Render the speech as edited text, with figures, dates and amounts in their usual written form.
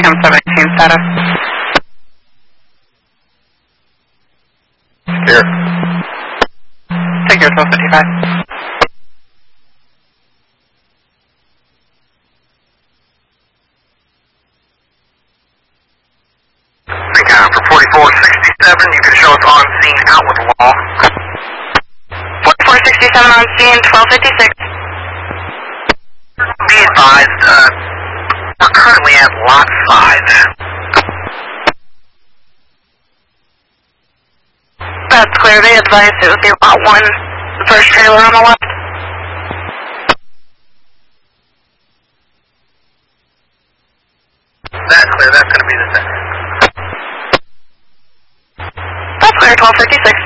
Phantom 17 status. Here. Take your 1255. Recon for 4467, you can show us on scene out with law. 4467 on scene, 1256. Be advised, we're currently at lot 5. That's clear. They advised it would be lot 1, the first trailer on the left. That's clear, that's going to be the second. That's clear, 1256.